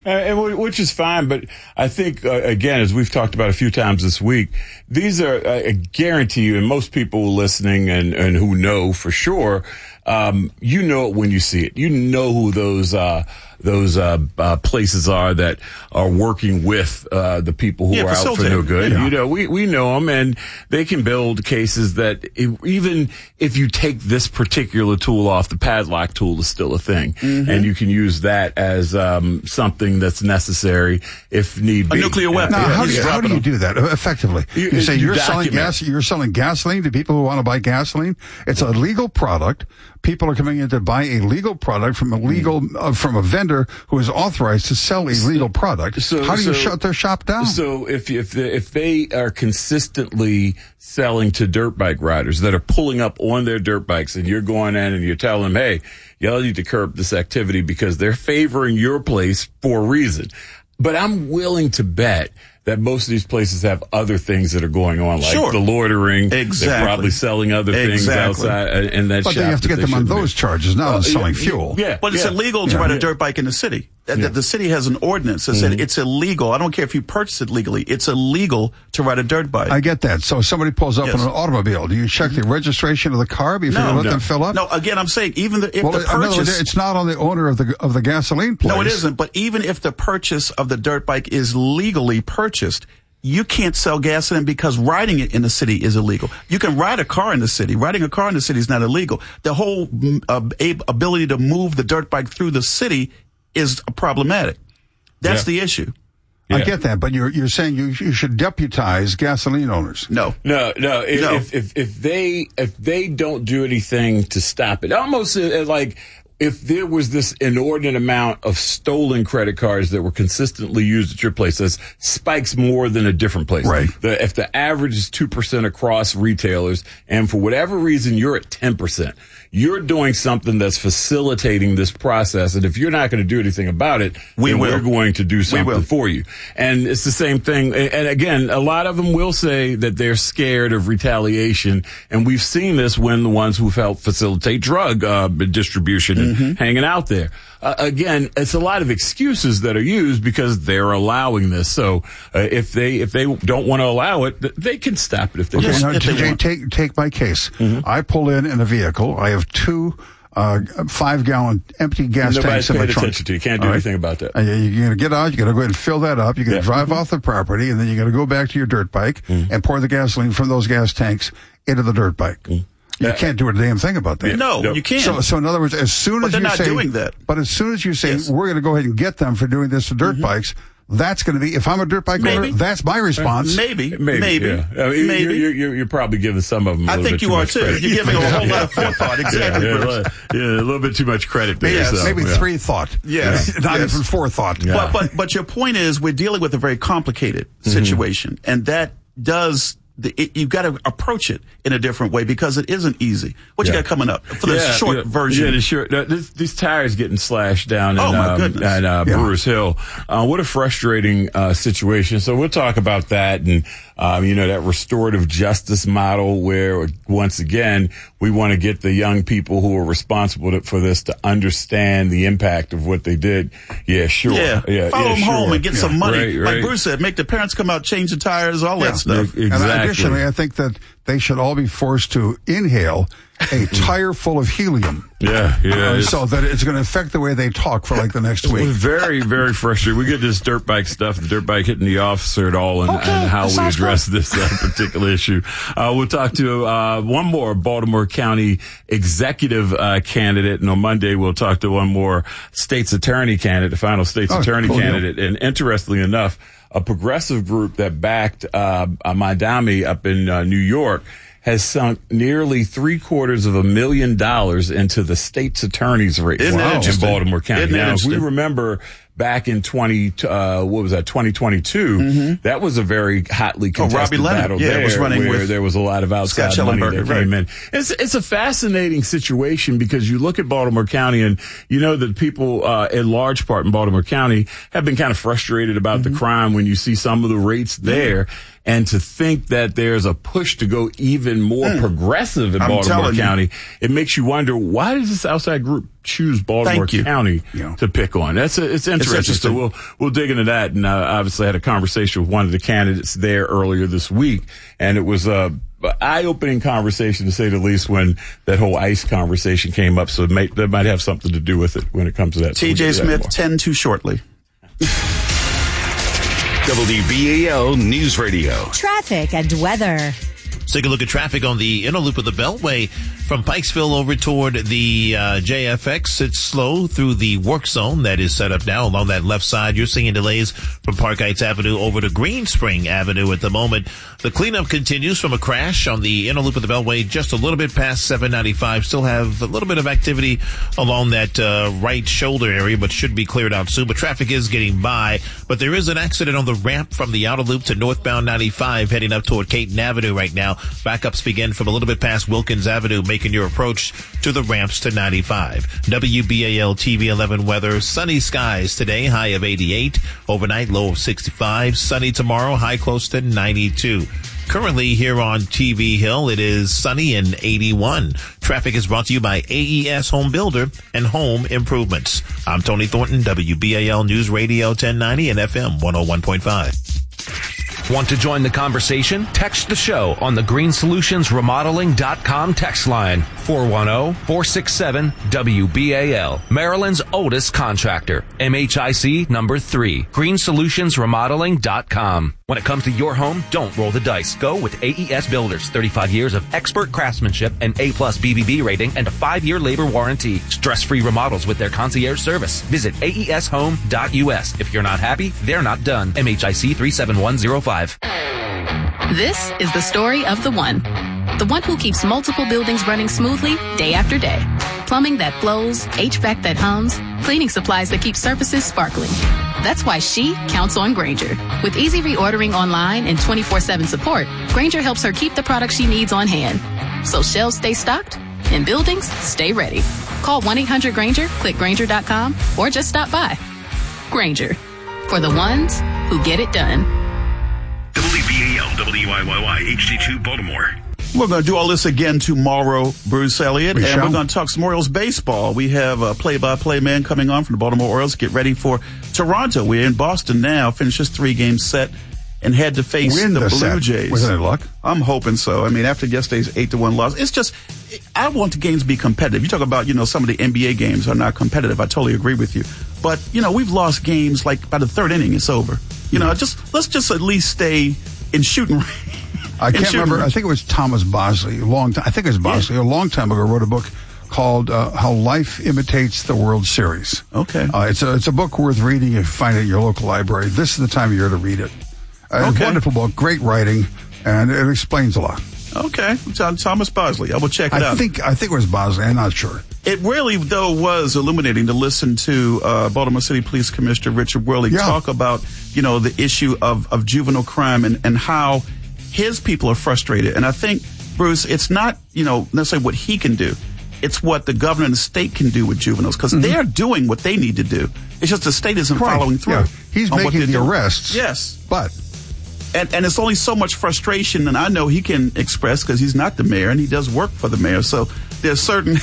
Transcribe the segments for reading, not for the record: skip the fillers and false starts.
Which is fine, but I think, again, as we've talked about a few times this week, these are, I guarantee you, and most people listening and who know for sure, you know it when you see it. You know who those places are that are working with the people who are out for no good. Yeah. You know, we know them, and they can build cases that even if you take this particular tool off, the padlock tool is still a thing, and you can use that as something that's necessary if need be. A nuclear weapon. Now, how do you do that effectively? You say you're selling gasoline to people who want to buy gasoline. It's a legal product. People are coming in to buy a legal product from from a vendor who is authorized to sell a legal product. How do you shut their shop down? So if they are consistently selling to dirt bike riders that are pulling up on their dirt bikes, and you're going in and you're telling them, hey, y'all need to curb this activity because they're favoring your place for a reason. But I'm willing to bet that most of these places have other things that are going on, like the loitering. Exactly. They're probably selling other things outside and that But shop. they have to get them on those charges, not on selling fuel. Yeah, but it's illegal to ride a dirt bike in the city. The city has an ordinance that said it's illegal. I don't care if you purchase it legally. It's illegal to ride a dirt bike. I get that. So somebody pulls up in an automobile. Do you check the registration of the car before you let them fill up? No, again, I'm saying even if the purchase... In other words, it's not on the owner of the gasoline place. No, it isn't. But even if the purchase of the dirt bike is legally purchased, you can't sell gasoline because riding it in the city is illegal. You can ride a car in the city. Riding a car in the city is not illegal. The whole ability to move the dirt bike through the city is problematic. That's the issue. Yeah. I get that, but you're saying you should deputize gasoline owners. No. If they don't do anything to stop it, almost like if there was this inordinate amount of stolen credit cards that were consistently used at your place, that spikes more than a different place. Right. If the average is 2% across retailers, and for whatever reason you're at 10%, you're doing something that's facilitating this process. And if you're not going to do anything about it, we're going to do something for you. And it's the same thing. And again, a lot of them will say that they're scared of retaliation. And we've seen this when the ones who've helped facilitate drug distribution and hanging out there. Again, it's a lot of excuses that are used because they're allowing this. So if they don't want to allow it, they can stop it if they want. Now, TJ, take my case. I pull in a vehicle. I have two 5-gallon empty gas tanks in my trunk. Attention to you. Can't do anything about that. You're going to get out. You're going to go ahead and fill that up. You're going to drive off the property, and then you're going to go back to your dirt bike and pour the gasoline from those gas tanks into the dirt bike. You can't do a damn thing about that. No, you can't. So in other words, as soon as you say we're going to go ahead and get them for doing this to dirt bikes, that's going to be, if I'm a dirt bike owner, that's my response. Maybe. Yeah. I mean, maybe. You're probably giving some of them a little bit too much credit. I think you are too. You're giving a whole lot of forethought. Exactly. A little bit too much credit there. Yes, maybe 3 thought. Yes. Not even 4 thought. Yeah. But your point is we're dealing with a very complicated situation, and that does... you've got to approach it in a different way because it isn't easy. What you got coming up for the short version? These tires getting slashed down in Brewers Hill. What a frustrating situation. So we'll talk about that and that restorative justice model where, once again, we want to get the young people who are responsible for this to understand the impact of what they did. Yeah, sure. Follow them home and get some money. Right. Like Bruce said, make the parents come out, change the tires, all that stuff. Exactly. And additionally, I think that they should all be forced to inhale a tire full of helium. So that it's going to affect the way they talk for like the next week. It's very, very frustrating. We get this dirt bike stuff, the dirt bike hitting the officer at all, and how we address this particular issue. We'll talk to one more Baltimore County executive candidate, and on Monday we'll talk to one more state's attorney candidate, the final state's attorney candidate. And interestingly enough, a progressive group that backed Mamdani up in New York has sunk nearly $750,000 into the state's attorney's race in Baltimore County. Now, if we remember back in 2022, that was a very hotly contested battle there, where there was a lot of outside money that came in. It's a fascinating situation because you look at Baltimore County and you know that people in large part in Baltimore County have been kind of frustrated about the crime when you see some of the rates there. And to think that there's a push to go even more progressive in Baltimore County, it makes you wonder, why does this outside group choose Baltimore County to pick on? It's interesting. So we'll dig into that. And I obviously had a conversation with one of the candidates there earlier this week, and it was eye-opening conversation, to say the least, when that whole ICE conversation came up. So that might have something to do with it when it comes to that. TJ Smith, 10 too shortly. WBAL News Radio. Traffic and weather. Let's take a look at traffic on the inner loop of the Beltway from Pikesville over toward the JFX. It's slow through the work zone that is set up now along that left side. You're seeing delays from Park Heights Avenue over to Green Spring Avenue at the moment. The cleanup continues from a crash on the inner loop of the Beltway just a little bit past 795. Still have a little bit of activity along that right shoulder area, but should be cleared out soon. But traffic is getting by. But there is an accident on the ramp from the outer loop to northbound 95 heading up toward Caton Avenue right now. Backups begin from a little bit past Wilkins Avenue, making your approach to the ramps to 95. WBAL TV 11 weather. Sunny skies today, high of 88. Overnight, low of 65. Sunny tomorrow, high close to 92. Currently here on TV Hill, it is sunny and 81. Traffic is brought to you by AES Home Builder and Home Improvements. I'm Tony Thornton, WBAL News Radio 1090 and FM 101.5. Want to join the conversation? Text the show on the greensolutionsremodeling.com text line 410-467-WBAL. Maryland's oldest contractor. MHIC number 3. greensolutionsremodeling.com. When it comes to your home, don't roll the dice. Go with AES Builders. 35 years of expert craftsmanship, an A+ BBB rating, and a 5-year labor warranty. Stress-free remodels with their concierge service. Visit aeshome.us. If you're not happy, they're not done. MHIC 37105. This is the story of the one who keeps multiple buildings running smoothly day after day. Plumbing that flows, HVAC that hums, cleaning supplies that keep surfaces sparkling. That's why she counts on Grainger. With easy reordering online and 24/7 support, Grainger helps her keep the products she needs on hand. So shelves stay stocked and buildings stay ready. Call 1-800-GRAINGER, click Grainger.com, or just stop by. Grainger, for the ones who get it done. WBAL, WIYY, HD2 Baltimore. We're going to do all this again tomorrow, Bruce Elliott, we're going to talk some Orioles baseball. We have a play-by-play man coming on from the Baltimore Orioles. Get ready for Toronto. We're in Boston now, finished this 3-game set, and had to face the Blue Jays. Was it luck? I'm hoping so. I mean, after yesterday's 8-1 loss, it's just, I want the games to be competitive. You talk about, some of the NBA games are not competitive. I totally agree with you. But, we've lost games like by the third inning, it's over. Let's just at least stay in shooting range. I can't remember. I think it was Thomas Bosley. A long time ago, wrote a book called "How Life Imitates the World Series." Okay, it's a book worth reading if you find it in your local library. This is the time of year to read it. It's a wonderful book, great writing, and it explains a lot. Okay, Thomas Bosley. I will check it out. I think it was Bosley. I'm not sure. It really, though, was illuminating to listen to Baltimore City Police Commissioner Richard Worley talk about, the issue of juvenile crime and how his people are frustrated. And I think, Bruce, it's not, necessarily what he can do. It's what the governor and the state can do with juveniles, because they're doing what they need to do. It's just the state isn't following through. Yeah. He's making the arrests. Yes. But... And it's only so much frustration, and I know he can express because he's not the mayor and he does work for the mayor. So there's certain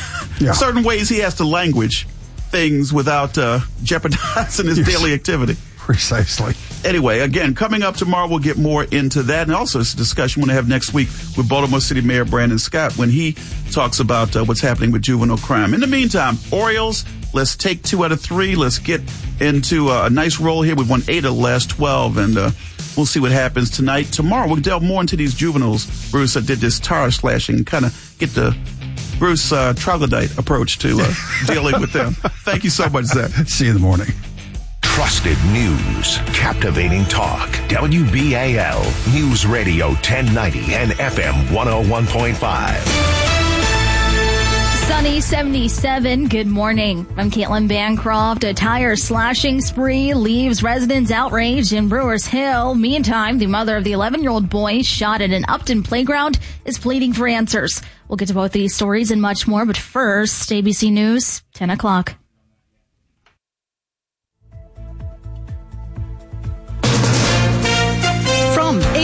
ways he has to language things without jeopardizing his daily activity. Precisely. Anyway, again, coming up tomorrow, we'll get more into that. And also, it's a discussion we're going to have next week with Baltimore City Mayor Brandon Scott when he talks about what's happening with juvenile crime. In the meantime, Orioles, let's take 2 out of 3. Let's get into a nice roll here. We've won 8 of the last 12, and we'll see what happens tonight. Tomorrow, we'll delve more into these juveniles, Bruce, that did this tire slashing, and kind of get the Bruce troglodyte approach to dealing with them. Thank you so much, Zach. See you in the morning. Trusted news, captivating talk. WBAL News Radio 1090 and FM 101.5. Sunny 77. Good morning. I'm Caitlin Bancroft. A tire slashing spree leaves residents outraged in Brewers Hill. Meantime, the mother of the 11-year-old boy shot at an Upton playground is pleading for answers. We'll get to both these stories and much more, but first, ABC News, 10 o'clock. From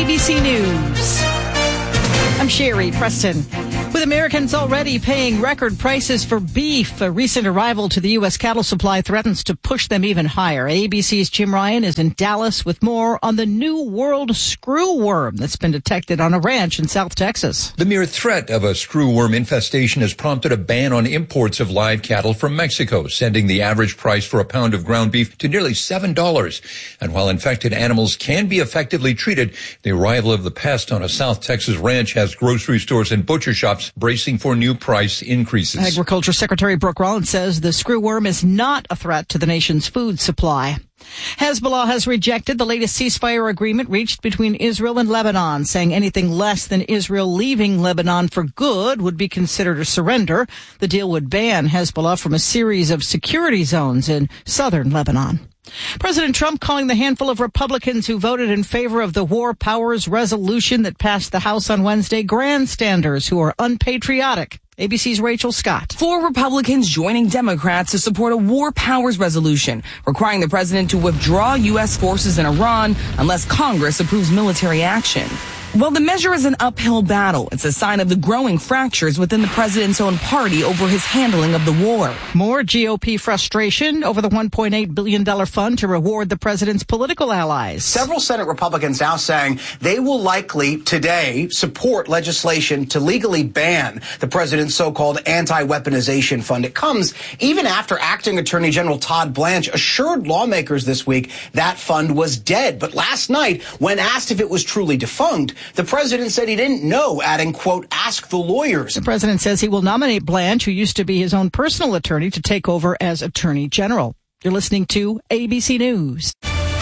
ABC News. I'm Sherry Preston. With Americans already paying record prices for beef, a recent arrival to the U.S. cattle supply threatens to push them even higher. ABC's Jim Ryan is in Dallas with more on the new world screwworm that's been detected on a ranch in South Texas. The mere threat of a screwworm infestation has prompted a ban on imports of live cattle from Mexico, sending the average price for a pound of ground beef to nearly $7. And while infected animals can be effectively treated, the arrival of the pest on a South Texas ranch has grocery stores and butcher shops bracing for new price increases. Agriculture Secretary Brooke Rollins says the screwworm is not a threat to the nation's food supply. Hezbollah has rejected the latest ceasefire agreement reached between Israel and Lebanon, saying anything less than Israel leaving Lebanon for good would be considered a surrender. The deal would ban Hezbollah from a series of security zones in southern Lebanon. President Trump calling the handful of Republicans who voted in favor of the War Powers resolution that passed the House on Wednesday grandstanders who are unpatriotic. ABC's Rachel Scott. 4 Republicans joining Democrats to support a War Powers resolution requiring the president to withdraw U.S. forces in Iran unless Congress approves military action. While the measure is an uphill battle, it's a sign of the growing fractures within the president's own party over his handling of the war. More GOP frustration over the $1.8 billion fund to reward the president's political allies. Several Senate Republicans now saying they will likely today support legislation to legally ban the president's so-called anti-weaponization fund. It comes even after Acting Attorney General Todd Blanche assured lawmakers this week that fund was dead. But last night, when asked if it was truly defunct, the president said he didn't know, adding, quote, ask the lawyers. The president says he will nominate Blanche, who used to be his own personal attorney, to take over as attorney general. You're listening to ABC News.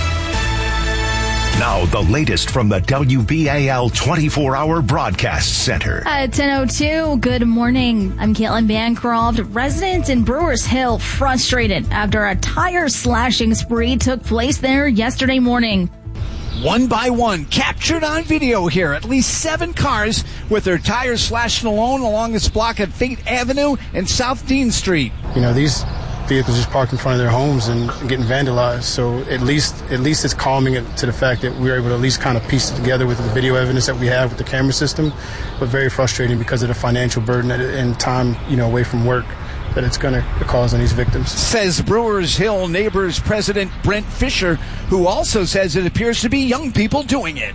Now, the latest from the WBAL 24-hour broadcast center. At 10:02, good morning. I'm Caitlin Bancroft. Residents in Brewers Hill frustrated after a tire slashing spree took place there yesterday morning. One by one, captured on video here. At least 7 cars with their tires slashed along this block at Fate Avenue and South Dean Street. You know, these vehicles just parked in front of their homes and getting vandalized. So at least it's calming it to the fact that we're able to at least kind of piece it together with the video evidence that we have with the camera system. But very frustrating because of the financial burden and time, away from work that it's going to cause on these victims. Says Brewers Hill Neighbors President Brent Fisher, who also says it appears to be young people doing it.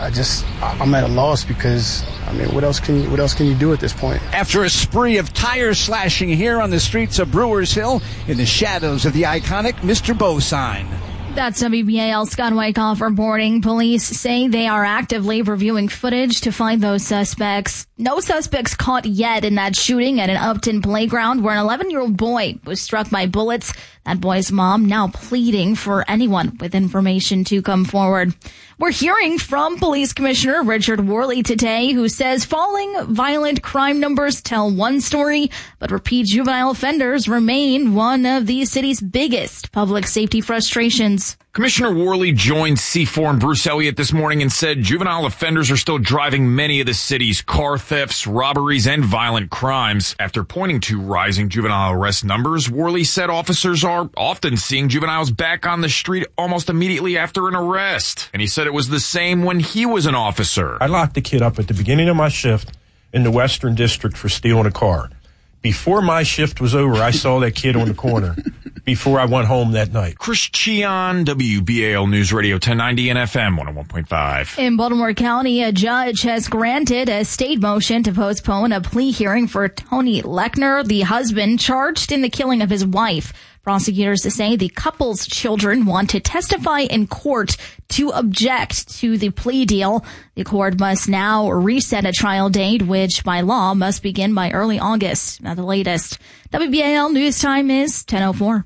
I'm at a loss because, what else can you do at this point? After a spree of tire slashing here on the streets of Brewers Hill in the shadows of the iconic Mr. Bo sign. That's WBAL Scott Wyckoff reporting. Police say they are actively reviewing footage to find those suspects. No suspects caught yet in that shooting at an Upton playground where an 11-year-old boy was struck by bullets. That boy's mom now pleading for anyone with information to come forward. We're hearing from Police Commissioner Richard Worley today, who says falling violent crime numbers tell one story, but repeat juvenile offenders remain one of the city's biggest public safety frustrations. Commissioner Worley joined C4 and Bruce Elliott this morning and said juvenile offenders are still driving many of the city's car thefts, robberies, and violent crimes. After pointing to rising juvenile arrest numbers, Worley said officers are often seeing juveniles back on the street almost immediately after an arrest. And he said it was the same when he was an officer. I locked the kid up at the beginning of my shift in the Western District for stealing a car. Before my shift was over, I saw that kid on the corner before I went home that night. Chris Cheon, WBAL News Radio 1090 and FM 101.5. In Baltimore County, a judge has granted a state motion to postpone a plea hearing for Tony Lechner, the husband charged in the killing of his wife. Prosecutors say the couple's children want to testify in court to object to the plea deal. The court must now reset a trial date, which by law must begin by early August at the latest. WBAL News Time is 10:04.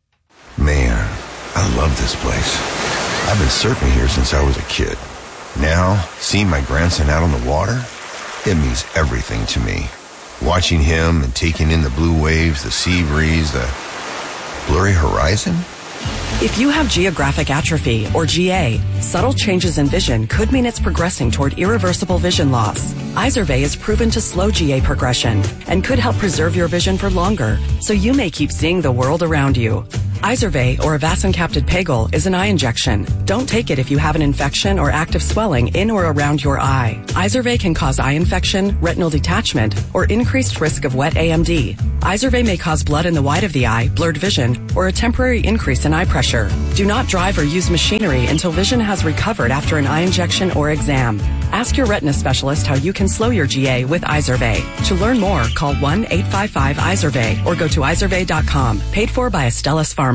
Man, I love this place. I've been surfing here since I was a kid. Now, seeing my grandson out on the water, it means everything to me. Watching him and taking in the blue waves, the sea breeze, the blurry horizon? If you have geographic atrophy, or GA, subtle changes in vision could mean it's progressing toward irreversible vision loss. Izervay is proven to slow GA progression and could help preserve your vision for longer, so you may keep seeing the world around you. Izervay, or Avastin-capted Pagel, is an eye injection. Don't take it if you have an infection or active swelling in or around your eye. Izervay can cause eye infection, retinal detachment, or increased risk of wet AMD. Izervay may cause blood in the white of the eye, blurred vision, or a temporary increase in eye pressure. Do not drive or use machinery until vision has recovered after an eye injection or exam. Ask your retina specialist how you can slow your GA with Izervay. To learn more, call 1-855-IZERVAY or go to izervay.com. Paid for by Astellas Pharma.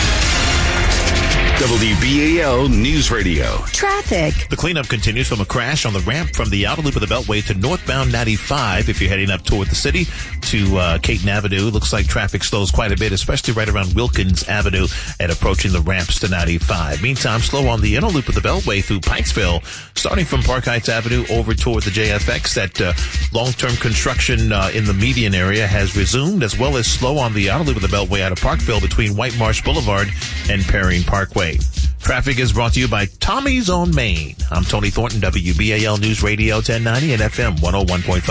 WBAL News Radio. Traffic. The cleanup continues from a crash on the ramp from the outer loop of the Beltway to northbound 95. If you're heading up toward the city to Caton Avenue, looks like traffic slows quite a bit, especially right around Wilkins Avenue and approaching the ramps to 95. Meantime, slow on the inner loop of the Beltway through Pikesville, starting from Park Heights Avenue over toward the JFX. That long-term construction in the median area has resumed, as well as slow on the outer loop of the Beltway out of Parkville between White Marsh Boulevard and Perrine Parkway. Traffic is brought to you by Tommy's on Main. I'm Tony Thornton, WBAL News Radio 1090 and FM 101.5.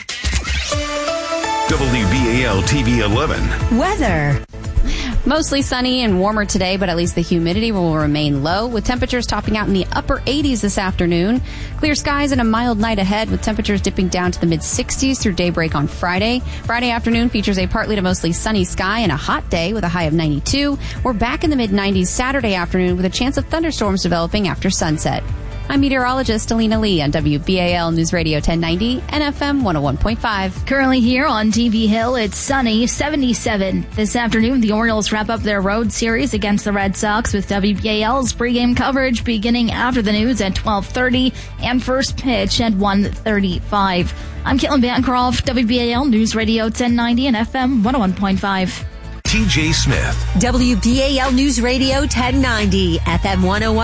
WBAL TV 11. Weather. Mostly sunny and warmer today, but at least the humidity will remain low, with temperatures topping out in the upper 80s this afternoon. Clear skies and a mild night ahead, with temperatures dipping down to the mid-60s through daybreak on Friday. Friday afternoon features a partly to mostly sunny sky and a hot day with a high of 92. We're back in the mid-90s Saturday afternoon with a chance of thunderstorms developing after sunset. I'm meteorologist Alina Lee on WBAL News Radio 1090 and FM 101.5. Currently here on TV Hill, it's sunny, 77. This afternoon, the Orioles wrap up their road series against the Red Sox with WBAL's pregame coverage beginning after the news at 12:30 and first pitch at 1:35. I'm Caitlin Bancroft, WBAL News Radio 1090 and FM 101.5. TJ Smith. WBAL News Radio 1090, FM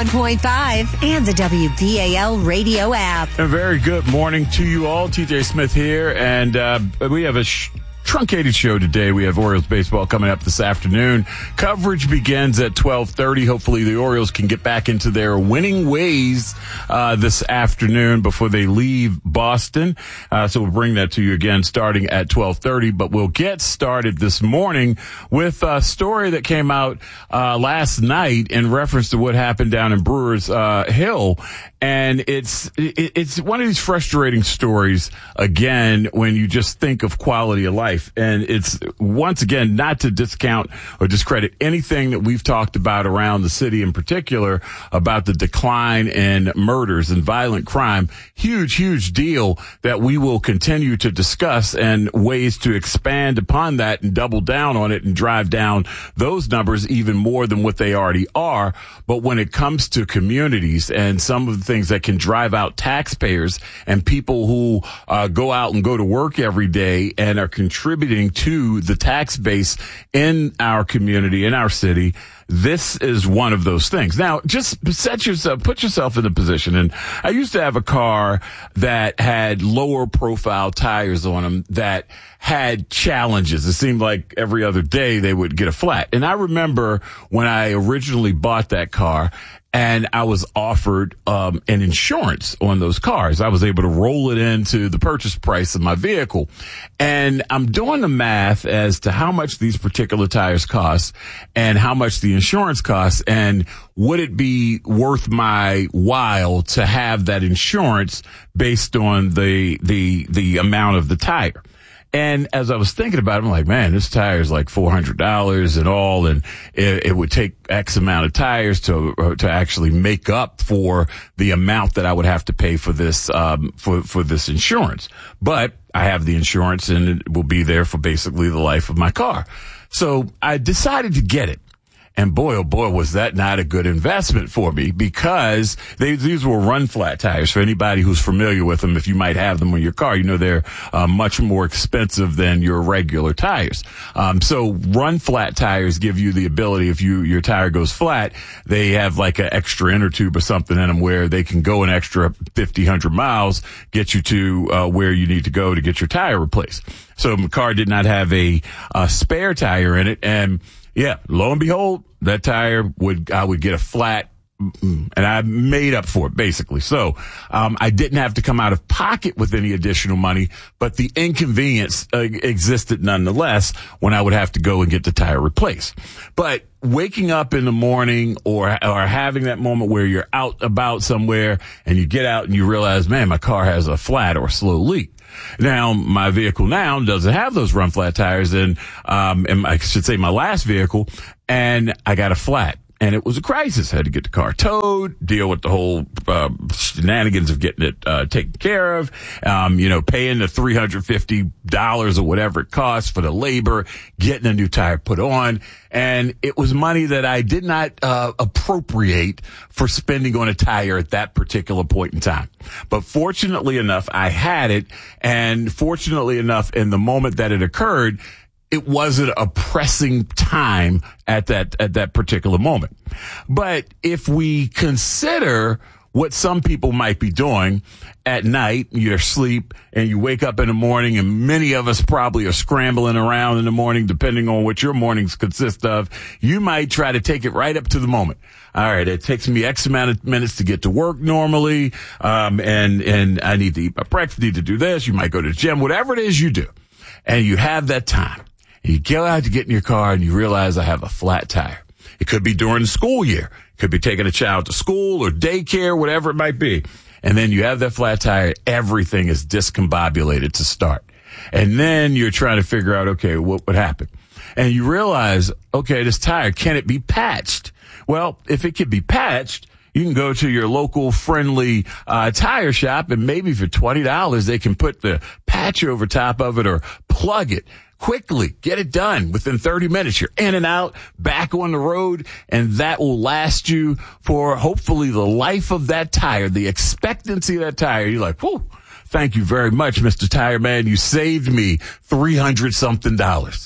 101.5, and the WBAL radio app. A very good morning to you all. TJ Smith here, and we have a truncated show today. We have Orioles baseball coming up this afternoon. Coverage begins at 12:30. Hopefully the Orioles can get back into their winning ways this afternoon before they leave Boston. So we'll bring that to you again starting at 12:30. But we'll get started this morning with a story that came out last night in reference to what happened down in Brewers Hill. And it's one of these frustrating stories, again, when you just think of quality of life. And it's, once again, not to discount or discredit anything that we've talked about around the city in particular about the decline in murders and violent crime. Huge, huge deal that we will continue to discuss and ways to expand upon that and double down on it and drive down those numbers even more than what they already are. But when it comes to communities and some of the things that can drive out taxpayers and people who go out and go to work every day and are contributing to the tax base in our community, in our city, this is one of those things. Now, just put yourself in the position. And I used to have a car that had lower profile tires on them that had challenges. It seemed like every other day they would get a flat. And I remember when I originally bought that car, and I was offered an insurance on those cars. I was able to roll it into the purchase price of my vehicle. And I'm doing the math as to how much these particular tires cost and how much the insurance costs, and would it be worth my while to have that insurance based on the amount of the tire. And as I was thinking about it, I'm like, man, this tire is like $400 and all, and it would take X amount of tires to actually make up for the amount that I would have to pay for this, for this insurance. But I have the insurance and it will be there for basically the life of my car. So I decided to get it. And boy, oh boy, was that not a good investment for me, because these were run flat tires. For anybody who's familiar with them, if you might have them on your car, you know they're much more expensive than your regular tires. So run flat tires give you the ability, if your tire goes flat, they have like an extra inner tube or something in them where they can go an extra 50, 100 miles, get you to where you need to go to get your tire replaced. So my car did not have a spare tire in it, and yeah, lo and behold, that tire I would get a flat and I made up for it, basically. So I didn't have to come out of pocket with any additional money, but the inconvenience existed nonetheless when I would have to go and get the tire replaced. But waking up in the morning or having that moment where you're out about somewhere and you get out and you realize, man, my car has a flat or a slow leak. Now, my vehicle now doesn't have those run flat tires, and I should say my last vehicle, and I got a flat. And it was a crisis. I had to get the car towed, deal with the whole shenanigans of getting it taken care of, paying the $350 or whatever it costs for the labor, getting a new tire put on. And it was money that I did not appropriate for spending on a tire at that particular point in time. But fortunately enough, I had it. And fortunately enough, in the moment that it occurred, it wasn't a pressing time at that particular moment. But if we consider what some people might be doing at night, you're asleep and you wake up in the morning, and many of us probably are scrambling around in the morning, depending on what your mornings consist of, you might try to take it right up to the moment. All right, it takes me X amount of minutes to get to work normally, and I need to eat my breakfast, need to do this. You might go to the gym, whatever it is you do, and you have that time. You go out to get in your car and you realize I have a flat tire. It could be during the school year. It could be taking a child to school or daycare, whatever it might be. And then you have that flat tire. Everything is discombobulated to start. And then you're trying to figure out, okay, what would happen? And you realize, okay, this tire, can it be patched? Well, if it could be patched, you can go to your local friendly tire shop, and maybe for $20 they can put the patch over top of it or plug it. Quickly, get it done within 30 minutes. You're in and out, back on the road, and that will last you for hopefully the life of that tire, the expectancy of that tire. You're like, whew, thank you very much, Mr. Tire Man. You saved me $300-something.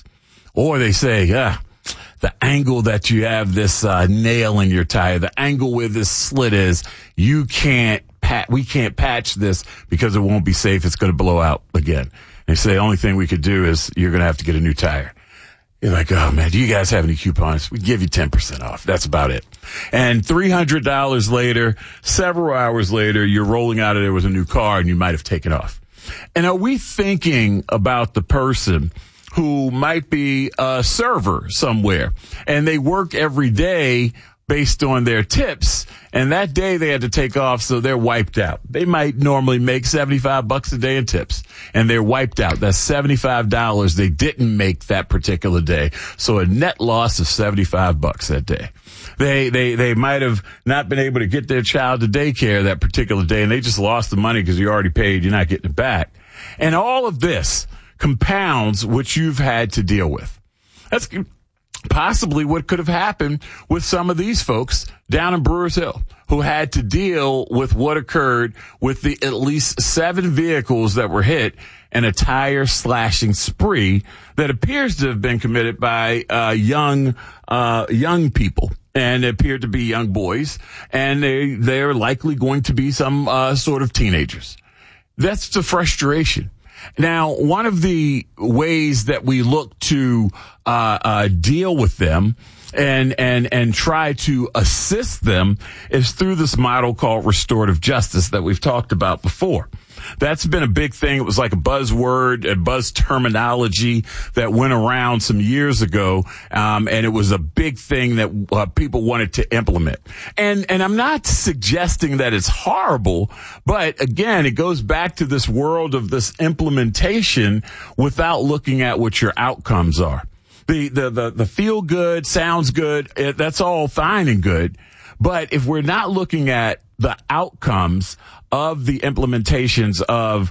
Or they say, the angle that you have this nail in your tire, the angle where this slit is, we can't patch this because it won't be safe. It's going to blow out again. They say the only thing we could do is you're going to have to get a new tire. You're like, oh, man, do you guys have any coupons? We give you 10% off. That's about it. And $300 later, several hours later, you're rolling out of there with a new car and you might have taken off. And are we thinking about the person who might be a server somewhere and they work every day based on their tips, and that day they had to take off, so they're wiped out. They might normally make $75 a day in tips, and they're wiped out. That's $75 they didn't make that particular day. So a net loss of $75 that day. They might have not been able to get their child to daycare that particular day, and they just lost the money because you already paid. You're not getting it back. And all of this compounds what you've had to deal with. That's possibly what could have happened with some of these folks down in Brewers Hill who had to deal with what occurred with the at least 7 vehicles that were hit in a tire slashing spree that appears to have been committed by young people. And it appeared to be young boys, and they're likely going to be some sort of teenagers. That's the frustration. Now, one of the ways that we look to deal with them and try to assist them is through this model called restorative justice that we've talked about before. That's been a big thing. It was like a buzzword, a buzz terminology that went around some years ago, and it was a big thing that people wanted to implement. And I'm not suggesting that it's horrible, but again, it goes back to this world of this implementation without looking at what your outcomes are. The feel good, sounds good, that's all fine and good. But if we're not looking at the outcomes of the implementations of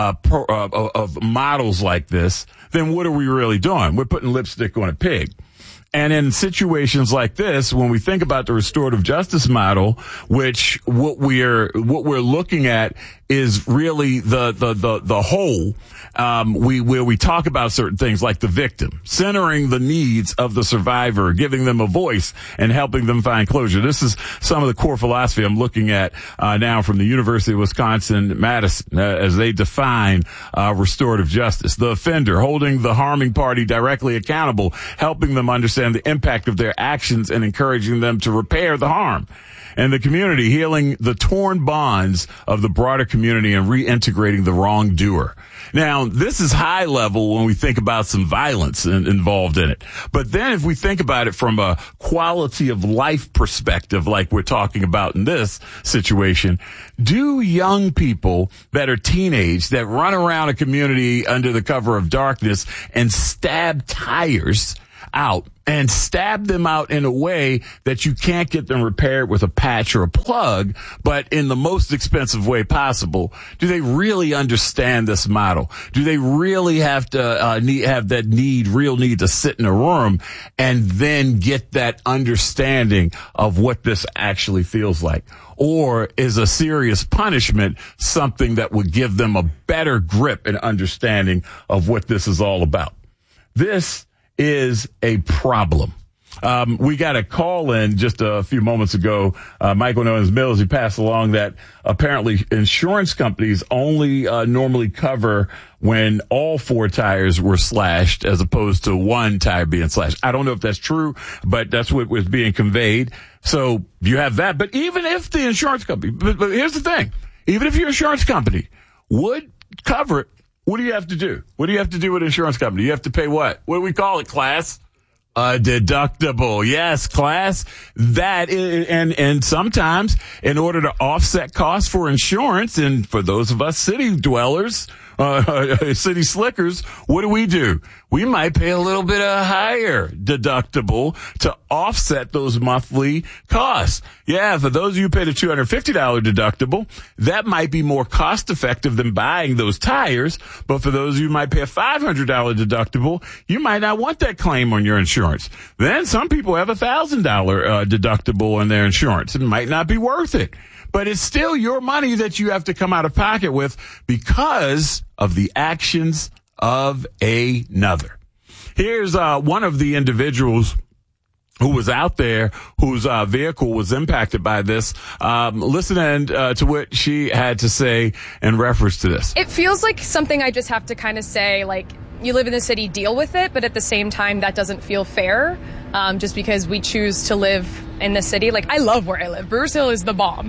models like this, then what are we really doing? We're putting lipstick on a pig. And in situations like this, when we think about the restorative justice model, which what we're looking at is really the whole, where we talk about certain things like the victim, centering the needs of the survivor, giving them a voice and helping them find closure. This is some of the core philosophy I'm looking at now from the University of Wisconsin-Madison as they define restorative justice. The offender, holding the harming party directly accountable, helping them understand the impact of their actions and encouraging them to repair the harm. and the community, healing the torn bonds of the broader community and reintegrating the wrongdoer. Now, this is high level when we think about some violence involved in it. But then if we think about it from a quality of life perspective, like we're talking about in this situation, do young people that are teenage that run around a community under the cover of darkness and stab tires out and stab them out in a way that you can't get them repaired with a patch or a plug, but in the most expensive way possible, do they really understand this model? Do they really have to have that real need to sit in a room and then get that understanding of what this actually feels like? Or is a serious punishment something that would give them a better grip and understanding of what this is all about? This is a problem. We got a call in just a few moments ago. Michael Noens Mills, he passed along that apparently insurance companies only normally cover when all 4 tires were slashed as opposed to 1 tire being slashed. I don't know if that's true, but that's what was being conveyed. So you have that. But even if the insurance company, but here's the thing, even if your insurance company would cover it, what do you have to do? What do you have to do with an insurance company? You have to pay what? What do we call it, class? A deductible. Yes, class. That is, and sometimes in order to offset costs for insurance, and for those of us city dwellers, city slickers, what do? We might pay a little bit of higher deductible to offset those monthly costs. Yeah, for those of you who paid a $250 deductible, that might be more cost effective than buying those tires. But for those of you who might pay a $500 deductible, you might not want that claim on your insurance. Then some people have a $1,000 deductible on their insurance. It might not be worth it. But it's still your money that you have to come out of pocket with because of the actions of another. Here's one of the individuals who was out there whose vehicle was impacted by this. Listen to what she had to say in reference to this. It feels like something I just have to kind of say, like, you live in the city, deal with it, but at the same time, that doesn't feel fair. Just because we choose to live in the city. Like, I love where I live. Brewers Hill is the bomb.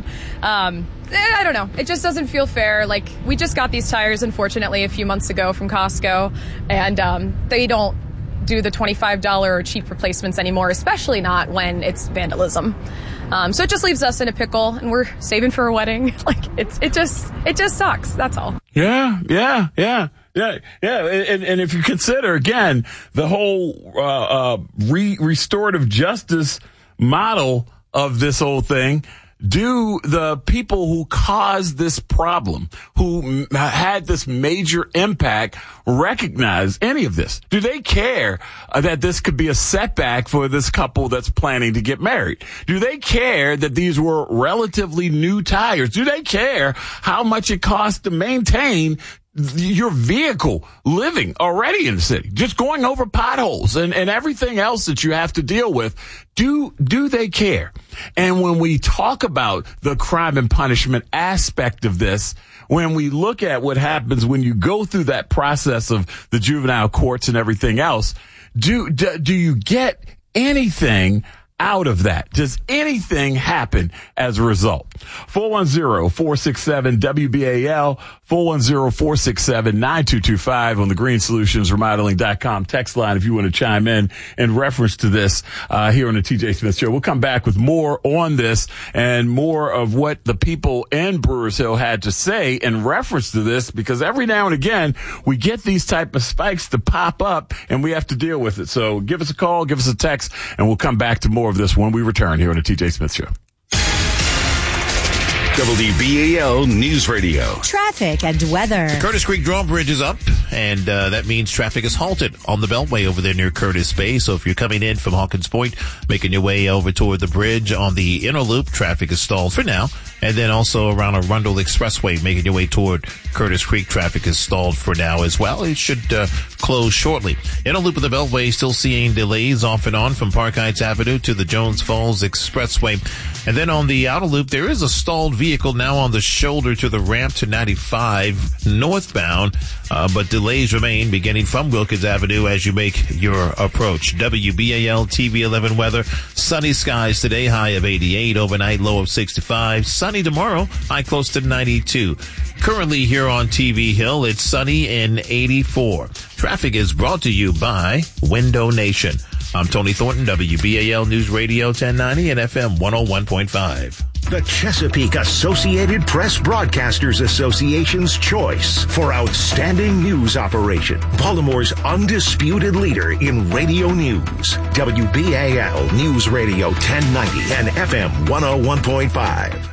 I don't know. It just doesn't feel fair. Like, we just got these tires, unfortunately, a few months ago from Costco, and they don't do the $25 or cheap replacements anymore, especially not when it's vandalism. So it just leaves us in a pickle, and we're saving for a wedding. Like, it just sucks. That's all. Yeah. And if you consider, again, the whole restorative justice model of this whole thing, do the people who caused this problem, who had this major impact, recognize any of this? Do they care that this could be a setback for this couple that's planning to get married? Do they care that these were relatively new tires? Do they care how much it costs to maintain your vehicle living already in the city, just going over potholes and everything else that you have to deal with? Do they care? And when we talk about the crime and punishment aspect of this, when we look at what happens when you go through that process of the juvenile courts and everything else, do you get anything out of that? Does anything happen as a result? 410-467-WBAL, 410-467-9225 on the GreenSolutionsRemodeling.com text line if you want to chime in reference to this here on the TJ Smith Show. We'll come back with more on this and more of what the people in Brewers Hill had to say in reference to this, because every now and again we get these type of spikes to pop up and we have to deal with it. So give us a call, give us a text, and we'll come back to more of this when we return here on the TJ Smith Show. WBAL News Radio. Traffic and weather. The Curtis Creek drawbridge is up, and that means traffic is halted on the Beltway over there near Curtis Bay. So if you're coming in from Hawkins Point, making your way over toward the bridge on the inner loop, traffic is stalled for now. And then also around Arundel Expressway, making your way toward Curtis Creek, traffic is stalled for now as well. It should close shortly. Inner loop of the Beltway still seeing delays off and on from Park Heights Avenue to the Jones Falls Expressway. And then on the outer loop, there is a stalled vehicle now on the shoulder to the ramp to 95 northbound, but delays remain beginning from Wilkins Avenue as you make your approach. WBAL TV 11 weather. Sunny skies today, high of 88, overnight low of 65. Sunny tomorrow, high close to 92. Currently here on TV Hill, it's sunny and 84. Traffic is brought to you by Window Nation. I'm Tony Thornton, WBAL News Radio 1090 and FM 101.5. The Chesapeake Associated Press Broadcasters Association's choice for outstanding news operation. Baltimore's undisputed leader in radio news. WBAL News Radio 1090 and FM 101.5.